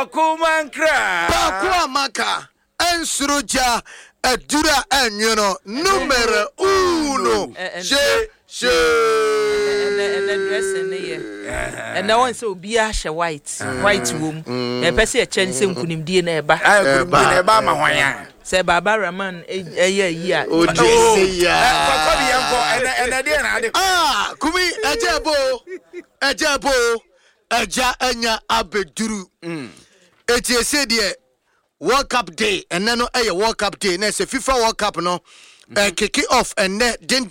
Kumankra Bakwamaka Ensruja Adura Anyuno numero 1 she and the dress in the year and no one so be a white room a person a chance in kunim DNA ba ma say Baba Raman a year Kumi Ajabo Aja Anya Abeduru Eti said the World Cup day and then a World Cup day and it's a FIFA World Cup no kick it off and then din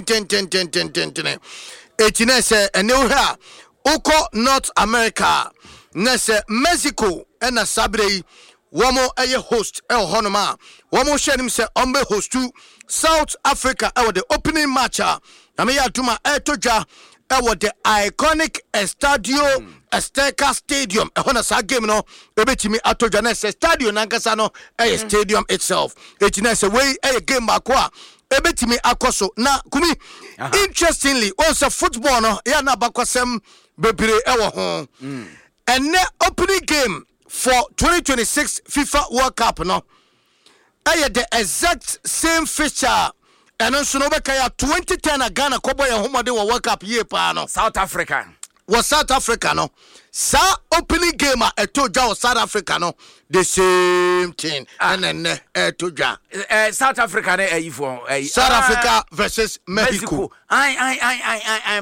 Eti say and new here Oko North America Nese Mexico and a Sabre Wamo a host El Honoma Wamo Shenim say ombe host to South Africa the opening match Ameya Duma Etoja the iconic Estadio Azteca Stadium. A sa game no ebetimi atoja na stadium nankasa no stadium itself. Etinese way game akwa ebetimi akoso na kumi. Interestingly, also football no ya na bakwasem bebre ewo ho. And the opening game for 2026 FIFA World Cup no the exact same fixture. And also no bekaya 2010 Ghana kobo ya homode wo World Cup year pa no South Africa was South Africa no sa opening game etoja was South Africa no the same thing and then etoja South Africa for South Africa versus Mexico I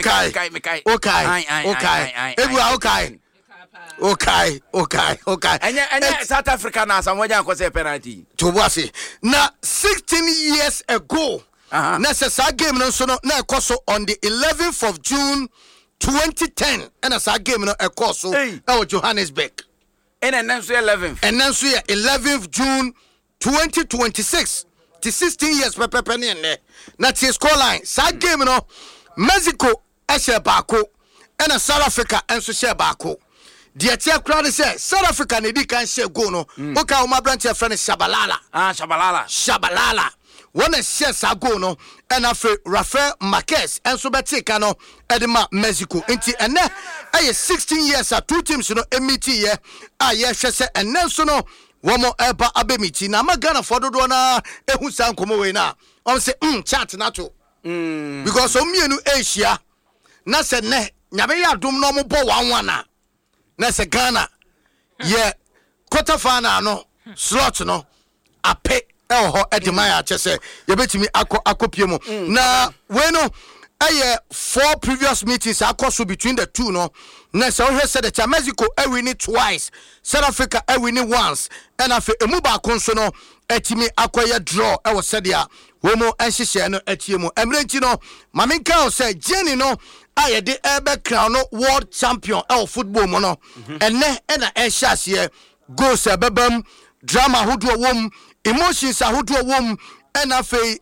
Okay. And South Africa now someone can say penalty. Tobasi. Now 16 years ago, necessary game no so na koso on the 11th of June 2010 and as a game no koso Johannesburg. And then 11th. And then 11th June 2026. The 16 years penny and na tie score line. Sa game no Mexico share bako and South Africa enso share bako. The crowd says South Africa need can share go no. Okay, my branch friend Shabalala. Shabalala. One is shares go no. And after Rafael Marquez and so betika no Edema Mexico. Inti and then 16 years two teams no emiti ye. Yes and then so no one more eba abemiti. Na magana for do na ehu san komo we na. On say chat na to. Because o mienu Asia na se ne nyabe ya dum no mo bo 1-1 na. Nese Ghana ye quarter final no slot no ape ho edimaya chese ye betimi akopie mu na we no 4 previous meetings akoso between the two no nese o he said the Mexico win it twice, South Africa win it once, and afi emu ba konso no etimi akoye draw e wo said ya we mo enhihye no atiemu emrenti no maminka o say Jenny no de ebe crown world champion football mo no ene na shas ye goals ebebam drama hodo wom emotions ahodo wom ena fei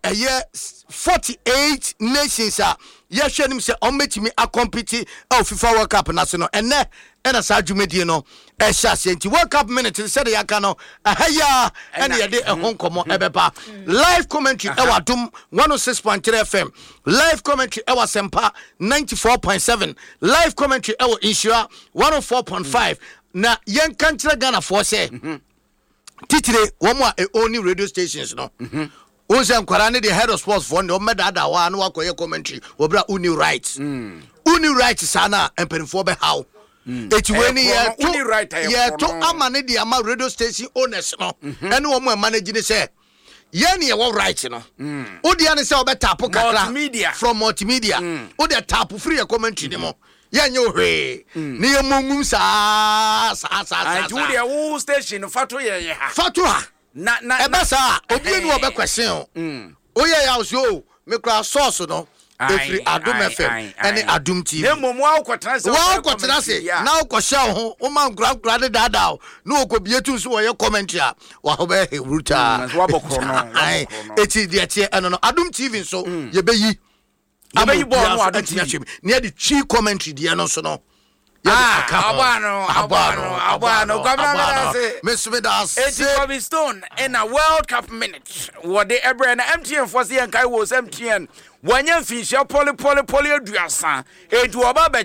48 nations ye hwenim se ometimi akompete FIFA World Cup national ene na sa dwumedie no shas ye nti World Cup minute said yaka no ahaya ene ye de ehonkomo ebeba live commentary Adom 106.3 FM live commentary Sempa 94.7 live commentary Insura 104.5 na yen kantre Ghana for say titire womo only radio stations no Onse nkwara ne the head of sports for no medada wa no akoye commentary obra uni rights sana empenfo be how eti weni ye to amane the ama radio station owners no ene wo mo manage ni say ye ne ye wo right no odi ane say obetapo kakra from multimedia odi tap free commentary ni mo ye nyo hwe ni ye mongum sa and odi e wo station fato ha na ebasa obi ni obe question oye ya so me kra source no every Adom FM any Adom TV nemo wa kwotena se na ukosha ho o man kura de dada no okobietu so wo ye commentary wa ho be ruta wa bokro no eti de tie eno no Adom TV so ye beyi abayi bo no Adom TV ne de chi commentary de no so no abano governor say Miss Vedas Bobby Stone in a World Cup minute what the ebre na MTN for say kai was MTN wanya fisha poli aduasa edu oba be